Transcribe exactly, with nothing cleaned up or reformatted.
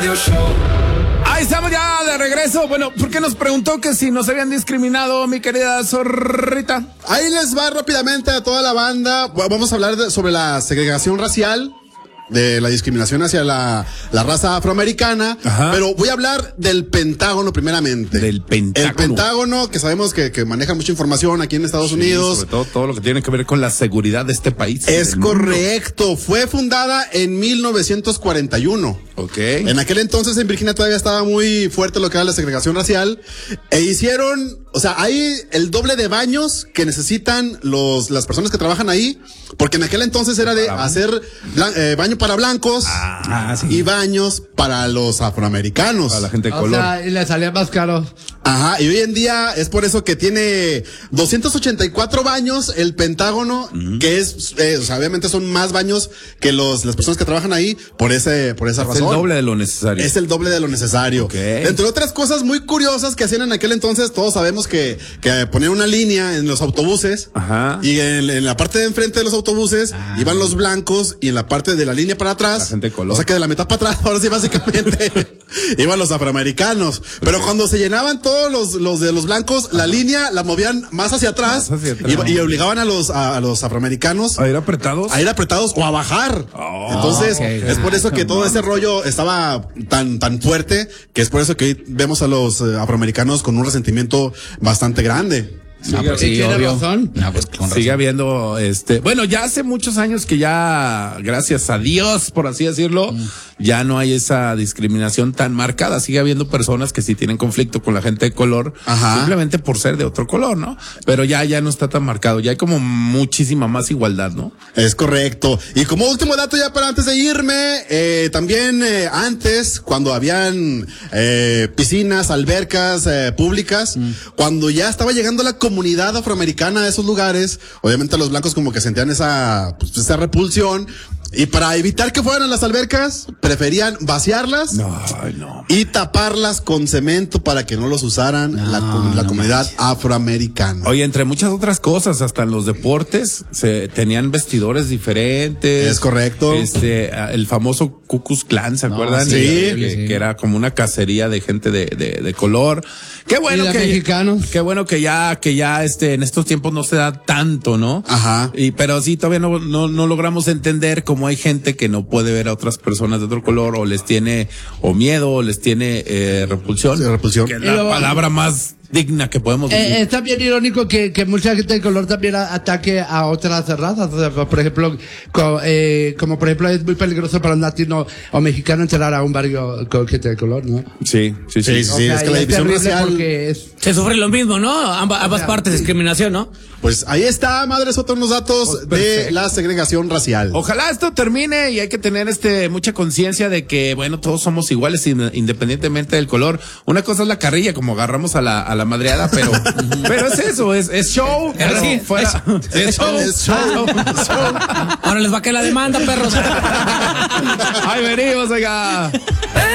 Ahí estamos ya de regreso. Bueno, ¿por qué nos preguntó que si nos habían discriminado, mi querida Zorrita? Ahí les va rápidamente a toda la banda. Vamos a hablar de, sobre la segregación racial, de la discriminación hacia la, la raza afroamericana. Ajá. Pero voy a hablar del Pentágono primeramente. Del Pentágono. El Pentágono, que sabemos que, que maneja mucha información aquí en Estados sí, Unidos. Sobre todo todo lo que tiene que ver con la seguridad de este país. Es correcto. Mundo. Fue fundada en mil novecientos cuarenta y uno. Ok. En aquel entonces en Virginia todavía estaba muy fuerte lo que era la segregación racial. E hicieron, o sea, hay el doble de baños que necesitan los, las personas que trabajan ahí. Porque en aquel entonces era de para hacer blan, eh, baño para blancos ah, sí. y baños para los afroamericanos. Para la gente de o color. Sea, y le salía más caro. Ajá, y hoy en día es por eso que tiene doscientos ochenta y cuatro baños el Pentágono, uh-huh. que es, eh, o sea, obviamente son más baños que los, las personas que trabajan ahí por ese, por esa es razón. Es el doble de lo necesario. Es el doble de lo necesario. Okay. Entre otras cosas muy curiosas que hacían en aquel entonces, todos sabemos que, que ponían una línea en los autobuses. Ajá. Y en, en la parte de enfrente de los autobuses ah. iban los blancos y en la parte de la línea para atrás, la gente de color. O sea que de la mitad para atrás, ahora sí básicamente iban los afroamericanos. Pero okay. cuando se llenaban todos los, los de los blancos, ajá. la línea la movían más hacia atrás, más hacia atrás. Y, y obligaban a los, a, a los afroamericanos a ir apretados, a ir apretados o a bajar. Oh, Entonces, okay. es por eso que todo ese rollo estaba tan, tan fuerte, que es por eso que hoy vemos a los eh, afroamericanos con un resentimiento bastante grande. No, pues sí, tiene razón. No, pues con sigue razón. habiendo, este, bueno, ya hace muchos años que ya, gracias a Dios, por así decirlo, mm. ya no hay esa discriminación tan marcada. Sigue habiendo personas que sí tienen conflicto con la gente de color, ajá. simplemente por ser de otro color, ¿no? Pero ya, ya no está tan marcado. Ya hay como muchísima más igualdad, ¿no? Es correcto. Y como último dato ya para antes de irme, eh, también eh, antes, cuando habían eh, piscinas, albercas eh, públicas, mm. cuando ya estaba llegando la comunidad afroamericana a esos lugares, obviamente los blancos como que sentían esa, pues, esa repulsión, y para evitar que fueran a las albercas, preferían vaciarlas no, no. y taparlas con cemento para que no los usaran no, la, la no comunidad manches. afroamericana. Oye, entre muchas otras cosas, hasta en los deportes se tenían vestidores diferentes. Es correcto. Este, el famoso Ku Klux Klan, ¿se no, acuerdan? Sí, que, sí. Que, que era como una cacería de gente de, de, de color. Qué bueno que mexicanos. Qué bueno que ya que ya este en estos tiempos no se da tanto, ¿no? Ajá. Y pero sí todavía no no, no logramos entender cómo hay gente que no puede ver a otras personas de otro color o les tiene o miedo o les tiene eh, repulsión. Sí, repulsión. Que es la palabra más digna que podemos decir. Eh, está bien irónico que, que mucha gente de color también a, ataque a otras razas. O sea, por ejemplo, co, eh, como por ejemplo es muy peligroso para un latino o mexicano entrar a un barrio con gente de color, ¿no? Sí, sí, sí. sí, sí, sí es que la división racial es... se sufre lo mismo, ¿no? Amba, ambas o sea, partes, discriminación, ¿no? Pues ahí está, madres, otros los datos oh, de la segregación racial. Ojalá esto termine y hay que tener este mucha conciencia de que, bueno, todos somos iguales independientemente del color. Una cosa es la carrilla, como agarramos a la, a la madreada, pero, pero es eso, es, es show. Pero sí, fuera. Es, es, show, es show. Es show. Ahora les va a caer la demanda, perros. Ay, venimos, oiga.